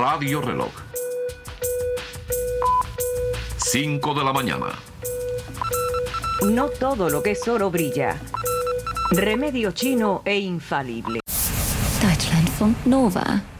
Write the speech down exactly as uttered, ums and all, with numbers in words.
Radio Reloj. cinco de la mañana. No todo lo que es oro brilla. Remedio chino e infalible. Deutschlandfunk Nova.